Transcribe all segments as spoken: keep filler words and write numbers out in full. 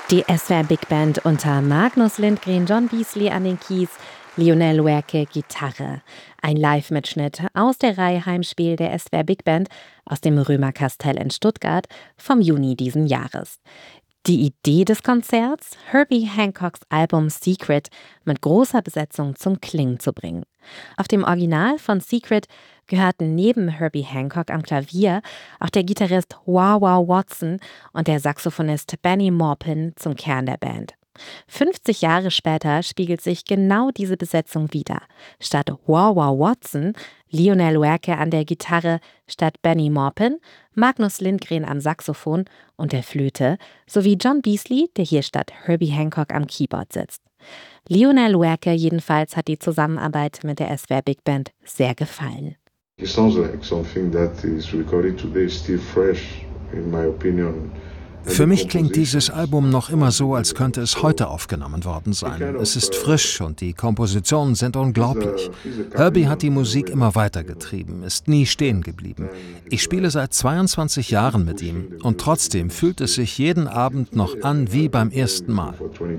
Die S W R Big Band unter Magnus Lindgren, John Beasley an den Keys, Lionel Loueke Gitarre. Ein Live-Mitschnitt aus der Reihe Heimspiel der S W R Big Band aus dem Römerkastell in Stuttgart vom Juni diesen Jahres. Die Idee des Konzerts, Herbie Hancocks Album Secret mit großer Besetzung zum Klingen zu bringen. Auf dem Original von Secret gehörten neben Herbie Hancock am Klavier auch der Gitarrist Wah Wah Watson und der Saxophonist Benny Maupin zum Kern der Band. fünfzig Jahre später spiegelt sich genau diese Besetzung wider. Statt Wah Wah Watson, Lionel Loueke an der Gitarre, statt Benny Maupin, Magnus Lindgren am Saxophon und der Flöte, sowie John Beasley, der hier statt Herbie Hancock am Keyboard sitzt. Lionel Loueke jedenfalls hat die Zusammenarbeit mit der S W R Big Band sehr gefallen. It sounds like something that is recorded today, still fresh, in my opinion. Für mich klingt dieses Album noch immer so, als könnte es heute aufgenommen worden sein. Es ist frisch und die Kompositionen sind unglaublich. Herbie hat die Musik immer weitergetrieben, ist nie stehen geblieben. Ich spiele seit zweiundzwanzig Jahren mit ihm und trotzdem fühlt es sich jeden Abend noch an wie beim ersten Mal.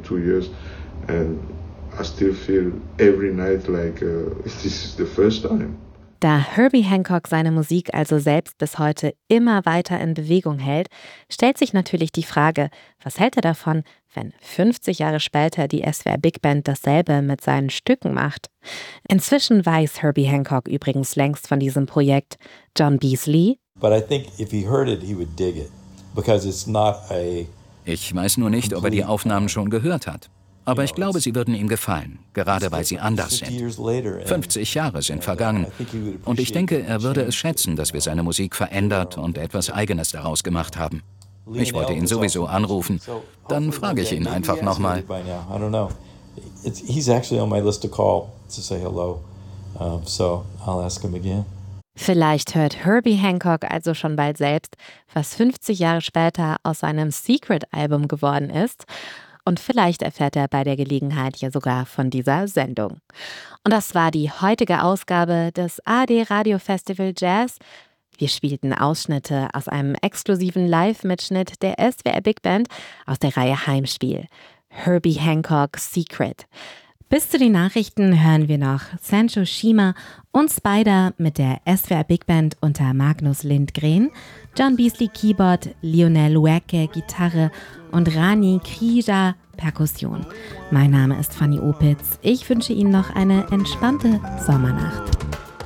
Da Herbie Hancock seine Musik also selbst bis heute immer weiter in Bewegung hält, stellt sich natürlich die Frage, was hält er davon, wenn fünfzig Jahre später die S W R Big Band dasselbe mit seinen Stücken macht? Inzwischen weiß Herbie Hancock übrigens längst von diesem Projekt. John Beasley: Ich weiß nur nicht, ob er die Aufnahmen schon gehört hat. Aber ich glaube, sie würden ihm gefallen, gerade weil sie anders sind. fünfzig Jahre sind vergangen und ich denke, er würde es schätzen, dass wir seine Musik verändert und etwas Eigenes daraus gemacht haben. Ich wollte ihn sowieso anrufen, dann frage ich ihn einfach nochmal. Vielleicht hört Herbie Hancock also schon bald selbst, was fünfzig Jahre später aus seinem Secret-Album geworden ist. Und vielleicht erfährt er bei der Gelegenheit ja sogar von dieser Sendung. Und das war die heutige Ausgabe des A R D Radio Festival Jazz. Wir spielten Ausschnitte aus einem exklusiven Live-Mitschnitt der S W R Big Band aus der Reihe Heimspiel. Herbie Hancock Secret. Bis zu den Nachrichten hören wir noch Sancho Shima und Spider mit der S W R Big Band unter Magnus Lindgren, John Beasley Keyboard, Lionel Loueke Gitarre und Rani Krija Perkussion. Mein Name ist Fanny Opitz. Ich wünsche Ihnen noch eine entspannte Sommernacht.